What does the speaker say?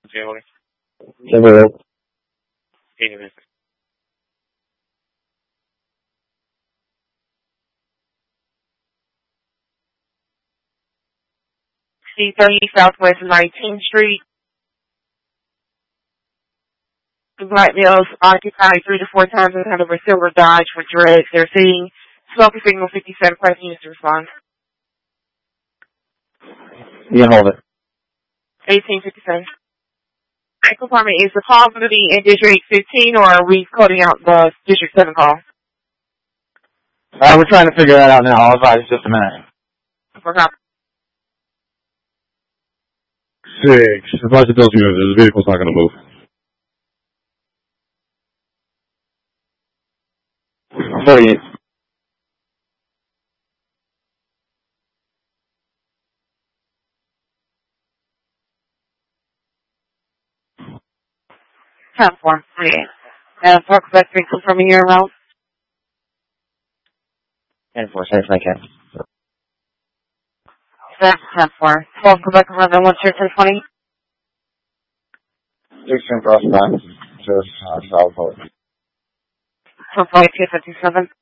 Family. Never. C30 Southwest 19th Street. The black males occupied 3 to 4 times in kind of a silver Dodge with dreads. They're seeing smoke signal 57 press units to respond. You can hold it. 1857. Echo Department, is the call going to be in District 15 or are we coding out the District 7 call? We're trying to figure that out now. I'll advise just a minute. For copy. 6. Advise the those units. The vehicle's not going to move. 48. Time for 48. And talk about confirming your route. 10-4, safe I can. That's 10-4. 12 Quebec 11, what's your 1020? 16 cross back to South Pole. 12 257.